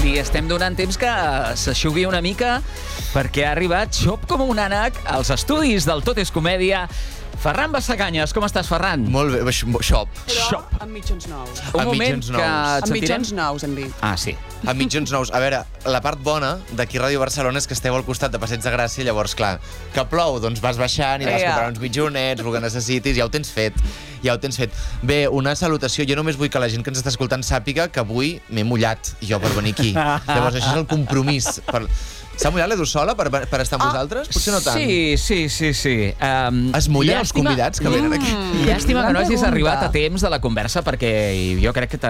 i estem donant temps que s'aixugui una mica perquè ha arribat xop com un ànec als estudis del Tot és Comèdia. Ferran Bassaganyes, com estàs, Ferran? Molt bé, xop. Però amb mitjons nous. Un Amb moment mitjons que nous. et Amb sentirem... mitjons nous, hem dit. Ah, sí. Amb mitjons nous. A veure, la part bona d'aquí Ràdio Barcelona és que esteu al costat de Passeig de Gràcia, llavors, clar, que plou, doncs vas baixant i vas comprar uns mitjonets, el que necessitis, ja ho tens fet. Bé, una salutació. Jo només vull que la gent que ens està escoltant sàpiga que avui m'he mullat jo per venir aquí. Llavors, això és el compromís. S'ha mullat l'Edu sola per estar amb vosaltres? Potser no tant. Sí. Es mullen els convidats que venen aquí? Llàstima que no hagis pregunta. arribat a temps de la conversa perquè jo crec que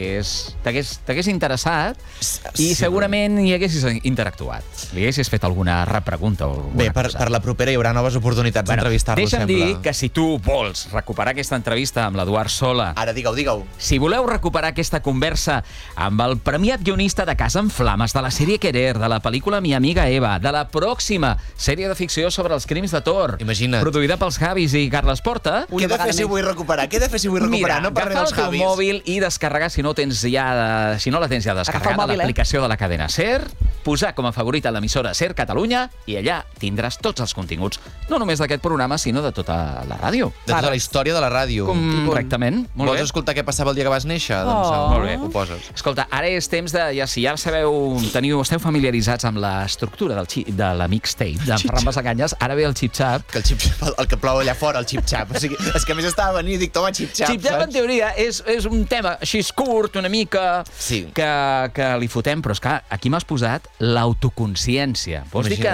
t'hagués interessat i segurament hi haguessis interactuat. Li haguessis fet alguna repregunta o alguna Bé, cosa. per la propera hi haurà noves oportunitats d'entrevistar-lo, Deixa'm sembla. dir que si tu vols recuperar aquesta entrevista amb l'Eduard Sola, Ara, digue-ho. si voleu recuperar aquesta conversa amb el premiat guionista de Casa en Flames, de la sèrie Querer, de la pel·lícula Mi amiga Eva, de la pròxima sèrie de ficció sobre els crims de Thor, Imagina't. produïda pels Javis i Carles Porta, Què he de fer si vull recuperar? mira, No parlem agafar dels el teu Javis. mòbil i descarregar, si no la tens ja descarregada, mòbil, l'aplicació de la cadena SER, posar com a favorita l'emissora SER Catalunya i allà tindràs tots els continguts, no només d'aquest programa, sinó de tota la ràdio. De tota la història de la ràdio. Correctament. Molt Vols bé. escoltar què passava el dia que vas néixer? Doncs Molt bé. ho poses. Escolta, ara és temps de... Si ja esteu familiaritzats amb l'estructura de la mixtape de Ferran Bassaganyes, ara ve el xip-xap. Que el que plou allà fora, el xip-xap. O sigui, és que a més estava venint i dic, toma, xip-xap. Xip-xap, en teoria, és un tema així curt, una mica, Sí. que li fotem, però és que aquí m'has posat l'autoconsciència. Vols dir que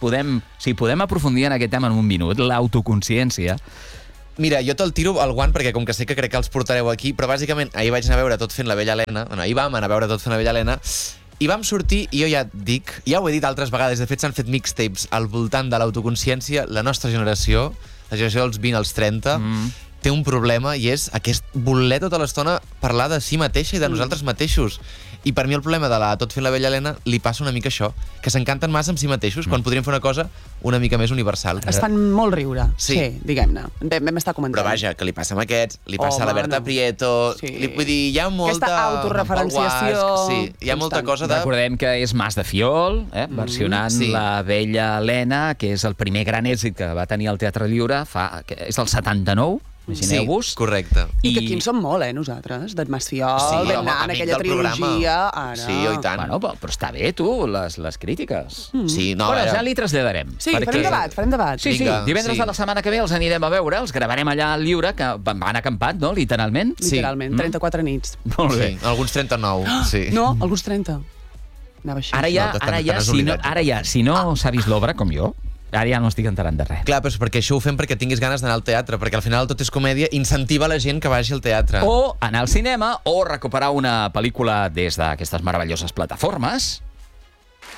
podem aprofundir en aquest tema en un minut? L'autoconsciència. Mira, jo te'l tiro al guant perquè com que sé que crec que els portareu aquí, però bàsicament ahir vaig anar a veure Tot fent la vella Helena, ahir vam anar a veure Tot fent la vella Helena, i vam sortir, i jo ja ho he dit altres vegades, de fet s'han fet mixtapes al voltant de l'autoconsciència. La nostra generació, la generació dels 20 als 30, té un problema i és aquest voler tota l'estona parlar de si mateixa i de nosaltres mateixos. I per mi el problema de la Tot fent la vella Helena li passa una mica això, que s'encanten massa amb si mateixos quan podríem fer una cosa una mica més universal. Es fan molt riure, Sí. diguem-ne. Vam estar comentant. Però vaja, que li passa amb aquests, li passa a la Home, Berta no. Prieto... Sí. Vull dir, hi ha molta... Aquesta autorreferenciació Pau Guasc, sí, hi ha molta constant. cosa de... Recordem que és Mas de Fiol, versionant Sí. la vella Helena, que és el primer gran èxit que va tenir el Teatre Lliure, és del 79, imagineu-vos. Sí, correcte. I que aquí en som molt, Nosaltres, d'en Maciol, Sí, d'en home, Nan, amic aquella del programa. trilogia, ara... Sí, i tant. Bueno, però està bé, tu, les crítiques. Sí, no, a Bueno, veure... ja li traslladarem. Sí, farem debat. Sí, Vinga, divendres sí. de la setmana que ve els anirem a veure, els gravarem allà al Lliure, que van acampat, no?, literalment. Literalment, 34 nits. Molt bé. Sí, alguns 39, sí. No, alguns 30. Anava així. Ara ja, si no s'ha vist l'obra, com jo, ara ja no estic enterant de res. Clar, però és perquè això ho fem perquè tinguis ganes d'anar al teatre, perquè al final Tot és comèdia incentiva la gent que vagi al teatre. O anar al cinema, o recuperar una pel·lícula des d'aquestes meravelloses plataformes,